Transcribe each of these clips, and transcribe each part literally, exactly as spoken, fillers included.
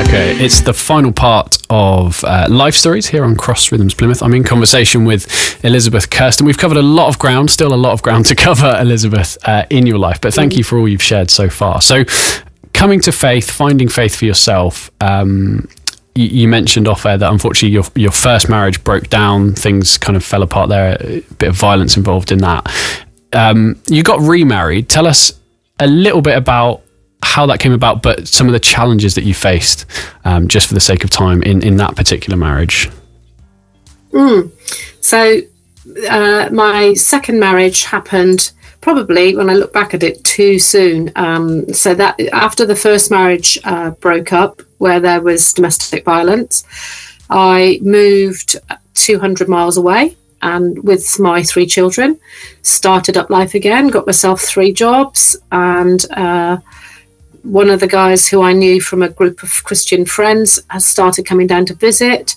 Okay, it's the final part of uh, Life Stories here on Cross Rhythms Plymouth. I'm in conversation with Elizabeth Kirsten. We've covered a lot of ground, still a lot of ground to cover, Elizabeth, uh, in your life, but thank you for all you've shared so far. So, coming to faith, finding faith for yourself, um, you, you mentioned off air that unfortunately your your first marriage broke down, things kind of fell apart there, a bit of violence involved in that. Um, you got remarried. Tell us a little bit about how that came about, but some of the challenges that you faced, um, just for the sake of time, in, in that particular marriage. Mm. So uh, my second marriage happened probably, when I look back at it, too soon. Um, so that after the first marriage uh, broke up, where there was domestic violence, I moved two hundred miles away, and with my three children, started up life again, got myself three jobs, and uh, one of the guys who I knew from a group of Christian friends has started coming down to visit.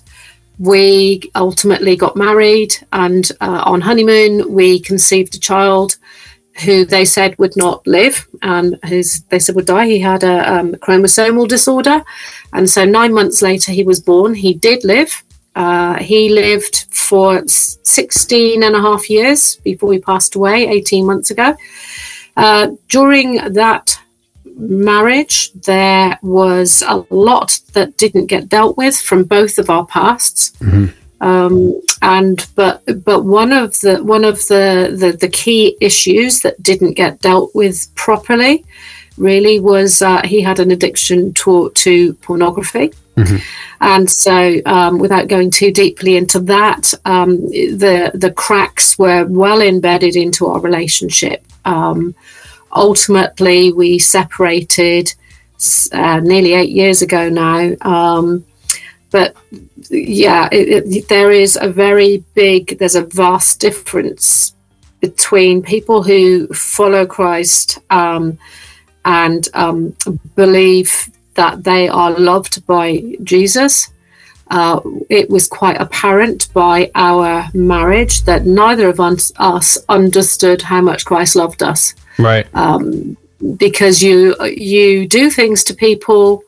We ultimately got married, and uh, on honeymoon, we conceived a child who they said would not live, and who's they said would die. He had a um, chromosomal disorder. And so nine months later, he was born. He did live. Uh, he lived for sixteen and a half years before he passed away eighteen months ago. Uh, during that marriage, there was a lot that didn't get dealt with from both of our pasts. Mm-hmm. Um, and but but one of the one of the, the the key issues that didn't get dealt with properly really was uh, he had an addiction to to pornography. Mm-hmm. And so um, without going too deeply into that, um, the the cracks were well embedded into our relationship. Um, ultimately, we separated uh, nearly eight years ago now. Um, but yeah, it, it, there is a very big, there's a vast difference between people who follow Christ um, and um, believe that they are loved by Jesus. Uh, it was quite apparent by our marriage that neither of us, us understood how much Christ loved us. Right. Um, because you you do things to people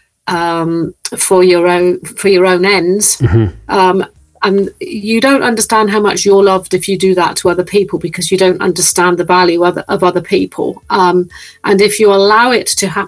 um, for your own for your own ends, mm-hmm. um, and you don't understand how much you're loved if you do that to other people, because you don't understand the value of, of other people. Um, and if you allow it to happen